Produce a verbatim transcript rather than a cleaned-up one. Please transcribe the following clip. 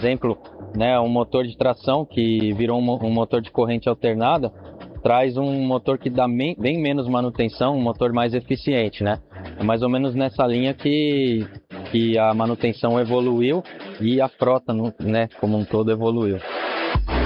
exemplo, né, um motor de tração que virou um, um motor de corrente alternada, traz um motor que dá bem, bem menos manutenção, um motor mais eficiente, né? É mais ou menos nessa linha que, que a manutenção evoluiu e a frota, né, como um todo evoluiu.